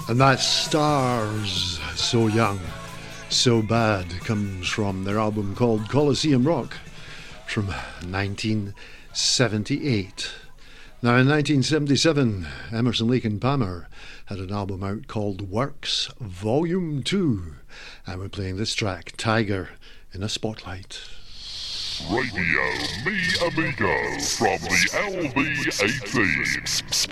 And that Stars So Young, So Bad comes from their album called Colosseum Rock from 1978. Now in 1977, Emerson, Lake and Palmer had an album out called Works Volume 2, and we're playing this track, Tiger in a Spotlight. Radio Me Amigo from the LB18.